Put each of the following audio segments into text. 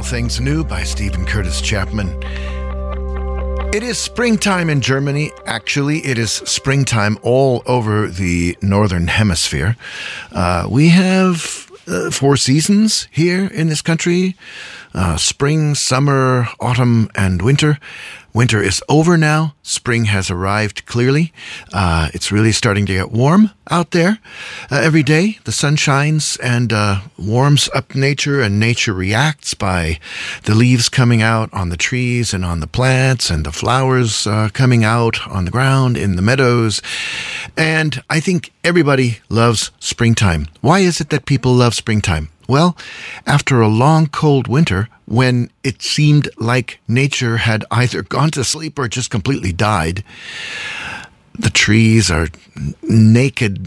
All Things New by Stephen Curtis Chapman. It is springtime in Germany. Actually, it is springtime all over the Northern Hemisphere. We have 4 seasons here in this country. Spring, summer, autumn, and winter. Winter is over now. Spring has arrived clearly. It's really starting to get warm out there. Every day the sun shines and warms up nature, and nature reacts by the leaves coming out on the trees and on the plants, and the flowers coming out on the ground in the meadows. And I think everybody loves springtime. Why is it that people love springtime? Well, after a long, cold winter, when it seemed like nature had either gone to sleep or just completely died, the trees are naked,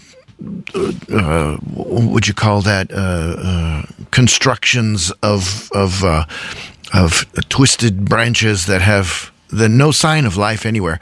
what would you call that, constructions of twisted branches that have no sign of life anywhere.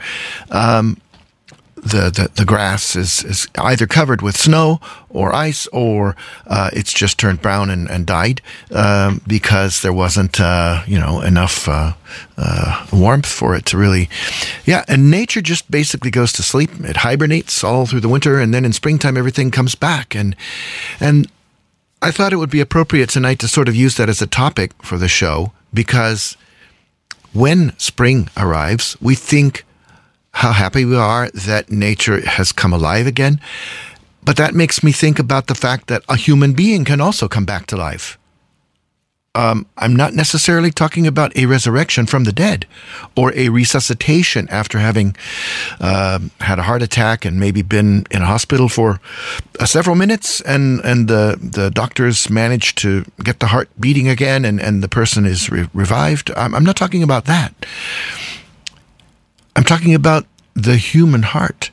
The grass is either covered with snow or ice, or it's just turned brown and died because there wasn't enough warmth for it to really. Yeah, and nature just basically goes to sleep. It hibernates all through the winter, and then in springtime everything comes back. And I thought it would be appropriate tonight to sort of use that as a topic for the show, because when spring arrives, we think how happy we are that nature has come alive again. But that makes me think about the fact that a human being can also come back to life. I'm not necessarily talking about a resurrection from the dead or a resuscitation after having had a heart attack and maybe been in a hospital for several minutes, and the doctors managed to get the heart beating again, and the person is revived. I'm not talking about that. I'm talking about the human heart.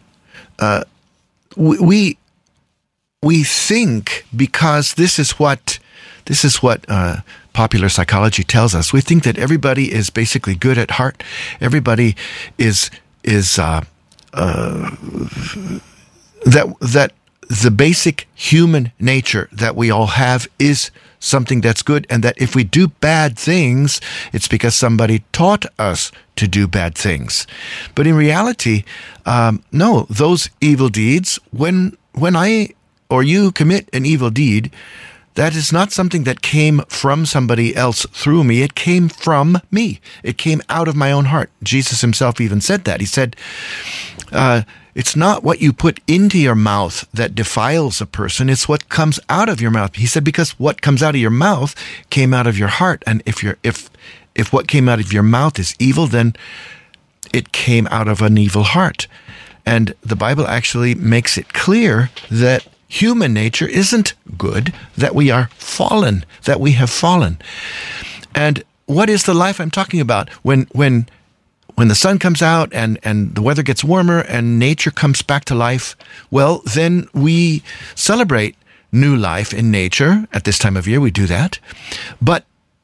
We think, because this is what popular psychology tells us. We think that everybody is basically good at heart. Everybody is that the basic human nature that we all have is something that's good, and that if we do bad things, it's because somebody taught us to do bad things. But in reality, no, those evil deeds, when I or you commit an evil deed, that is not something that came from somebody else through me. It came from me. It came out of my own heart. Jesus himself even said that. He said, it's not what you put into your mouth that defiles a person. It's what comes out of your mouth. He said, because what comes out of your mouth came out of your heart. And if what came out of your mouth is evil, then it came out of an evil heart. And the Bible actually makes it clear that human nature isn't good, that we are fallen, that we have fallen. And what is the life I'm talking about? When the sun comes out and the weather gets warmer and nature comes back to life, well, then we celebrate new life in nature. At this time of year, we do that. But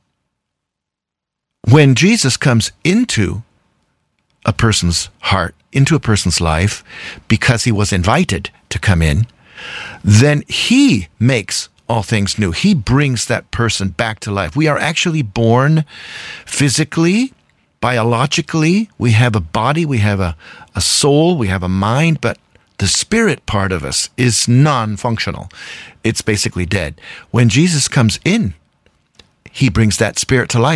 when Jesus comes into a person's heart, into a person's life, because he was invited to come in, then he makes all things new. He brings that person back to life. We are actually born physically, biologically. We have a body, we have a soul, we have a mind, but the spirit part of us is non-functional. It's basically dead. When Jesus comes in, he brings that spirit to life.